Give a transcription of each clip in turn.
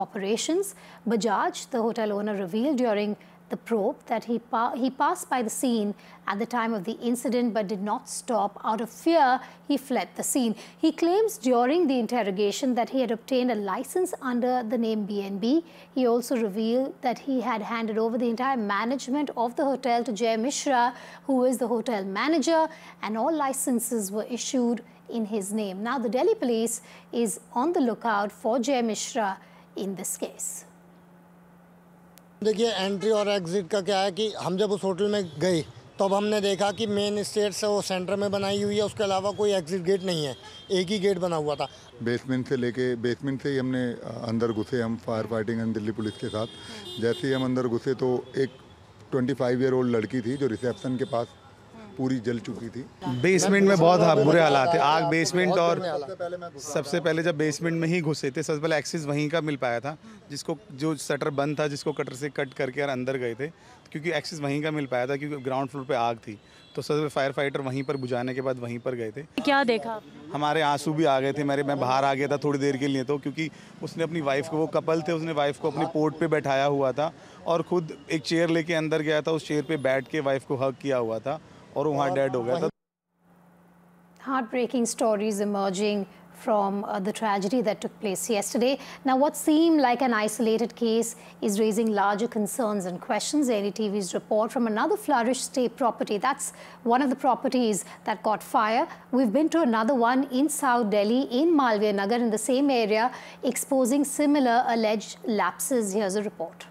operations. Bajaj, the hotel owner, revealed during the probe that he passed by the scene at the time of the incident but did not stop. Out of fear, he fled the scene. He claims during the interrogation that he had obtained a license under the name BNB. He also revealed that he had handed over the entire management of the hotel to Jay Mishra, who is the hotel manager, and all licenses were issued in his name. Now, the Delhi police is on the lookout for Jay Mishra in this case. देखिए entry और exit का क्या है कि हम जब उस hotel में गए तब हमने देखा कि मेन स्टेट से वो सेंटर में बनाई हुई है, उसके अलावा कोई एग्ज़िट गेट नहीं है, एक ही गेट बना हुआ था। बेसमेंट से ही हमने अंदर घुसे, हम fire fighting and Delhi police के साथ। जैसे ही हम अंदर घुसे तो एक 25 ईयर ओल्ड लड़की थी जो रिसेप्शन के पास पूरी जल चुकी थी। बेसमेंट में बहुत बुरे हालात थे, आग बेसमेंट, और सबसे पहले जब बेसमेंट में ही घुसे थे, सबसे पहले एक्सेस वहीं का मिल पाया था, जिसको जो शटर बंद था, जिसको कटर से कट करके अंदर गए थे, क्योंकि एक्सेस वहीं का मिल पाया था, क्योंकि ग्राउंड फ्लोर पे आग थी। तो सबसे फायर फाइटर वहीं पर बुझाने के बाद वहीं पर गए थे। क्या देखा? हमारे आंसू भी आ गए थे, मैं बाहर आ गया था थोड़ी देर के लिए, तो क्योंकि उसने अपनी वाइफ को, वो कपल थे, उसने वाइफ को अपनी पोर्ट पे बैठाया हुआ था और खुद एक चेयर लेके अंदर गया था, उस चेयर पे बैठ के वाइफ को हग किया हुआ था और वहाँ डेड हो गया था। Heartbreaking stories emerging from the tragedy that took place yesterday. Now, what seemed like an isolated case is raising larger concerns and questions. NDTV's report from another Flourish Stay property. That's one of the properties that caught fire. We've been to another one in South Delhi, in Malviya Nagar, in the same area, exposing similar alleged lapses. Here's a report.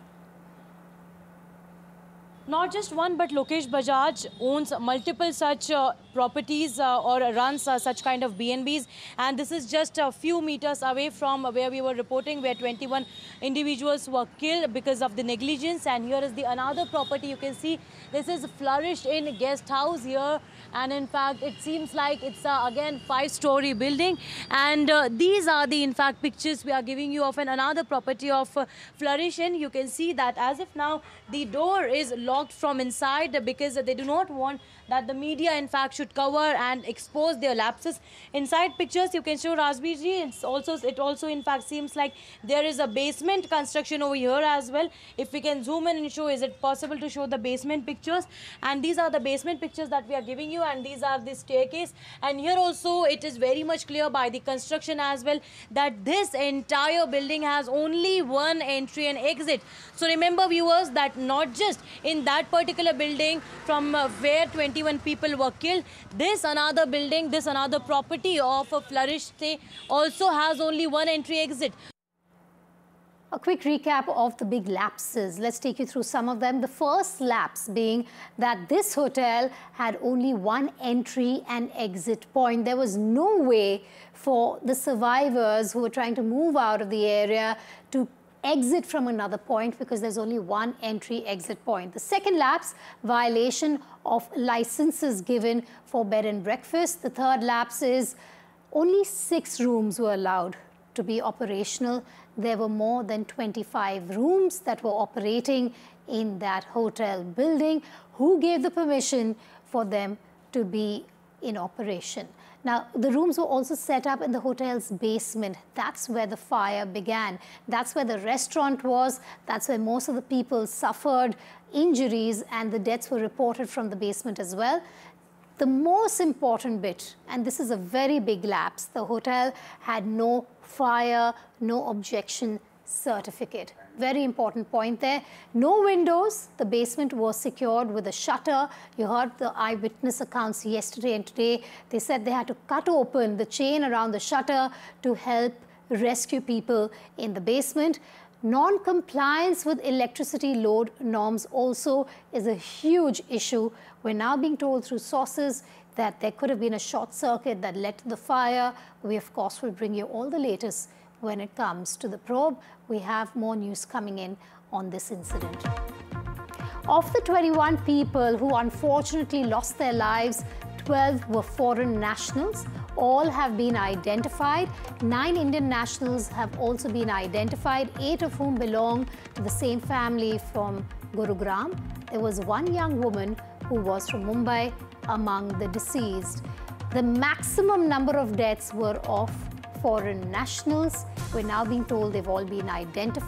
Not just one, but Lokesh Bajaj owns multiple such properties or runs such kind of BNBs, and this is just a few meters away from where we were reporting, where 21 individuals were killed because of the negligence. And here is the another property. You can see this is Flourish in guest house here, and in fact it seems like it's again 5-story building, and these are the in fact pictures we are giving you of another property of Flourish in. You can see that as if now the door is locked from inside because they do not want that the media in fact should cover and expose their lapses. Inside pictures you can show Rajbir, it also in fact seems like there is a basement construction over here as well. If we can zoom in and show, is it possible to show the basement pictures? And these are the basement pictures that we are giving you, and these are the staircase. And here also it is very much clear by the construction as well that this entire building has only one entry and exit. So remember viewers that not just in that particular building from where 21 people were killed, this another building, this another property of Flourish Stay also has only one entry exit. A quick recap of the big lapses. Let's take you through some of them. The first lapse being that this hotel had only one entry and exit point. There was no way for the survivors who were trying to move out of the area to exit from another point because there's only one entry exit point. The second lapse, violation of licenses given for bed and breakfast. The third lapse is only 6 rooms were allowed to be operational. There were more than 25 rooms that were operating in that hotel building. Who gave the permission for them to be in operation? Now, the rooms were also set up in the hotel's basement. That's where the fire began. That's where the restaurant was. That's where most of the people suffered injuries, and the deaths were reported from the basement as well. The most important bit, and this is a very big lapse, the hotel had no fire, no objection certificate. Very important point there. No windows. The basement was secured with a shutter. You heard the eyewitness accounts yesterday and today. They said they had to cut open the chain around the shutter to help rescue people in the basement. Non-compliance with electricity load norms also is a huge issue. We're now being told through sources that there could have been a short circuit that led to the fire. We, of course, will bring you all the latest when it comes to the probe. We have more news coming in on this incident. Of the 21 people who unfortunately lost their lives, 12 were foreign nationals. All have been identified. 9 Indian nationals have also been identified, 8 of whom belong to the same family from Gurugram. There was one young woman who was from Mumbai among the deceased. The maximum number of deaths were of foreign nationals. We're now being told they've all been identified.